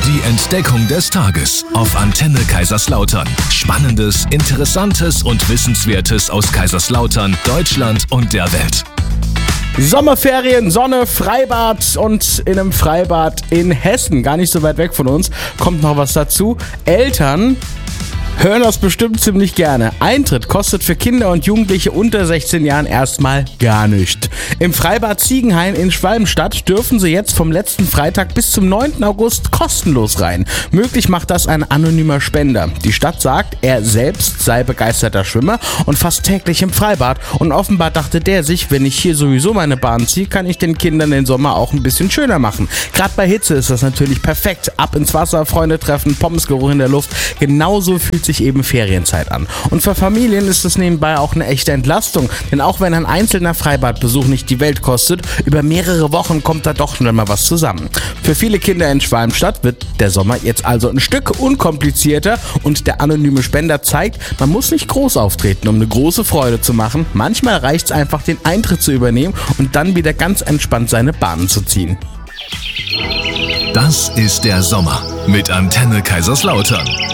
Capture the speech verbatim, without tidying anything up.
Die Entdeckung des Tages auf Antenne Kaiserslautern. Spannendes, Interessantes und Wissenswertes aus Kaiserslautern, Deutschland und der Welt. Sommerferien, Sonne, Freibad und in einem Freibad in Hessen, gar nicht so weit weg von uns, kommt noch was dazu. Eltern hören das bestimmt ziemlich gerne. Eintritt kostet für Kinder und Jugendliche unter sechzehn Jahren erstmal gar nichts. Im Freibad Ziegenhain in Schwalbenstadt dürfen sie jetzt vom letzten Freitag bis zum neunten August kostenlos rein. Möglich macht das ein anonymer Spender. Die Stadt sagt, er selbst sei begeisterter Schwimmer und fast täglich im Freibad. Und offenbar dachte der sich, wenn ich hier sowieso meine Bahn ziehe, kann ich den Kindern den Sommer auch ein bisschen schöner machen. Gerade bei Hitze ist das natürlich perfekt. Ab ins Wasser, Freunde treffen, Pommesgeruch in der Luft. Genauso fühlt sich eben Ferienzeit an. Und für Familien ist es nebenbei auch eine echte Entlastung, denn auch wenn ein einzelner Freibadbesuch nicht die Welt kostet, über mehrere Wochen kommt da doch schon mal was zusammen. Für viele Kinder in Schwalbenstadt wird der Sommer jetzt also ein Stück unkomplizierter und der anonyme Spender zeigt, man muss nicht groß auftreten, um eine große Freude zu machen. Manchmal reicht es einfach, den Eintritt zu übernehmen und dann wieder ganz entspannt seine Bahnen zu ziehen. Das ist der Sommer mit Antenne Kaiserslautern.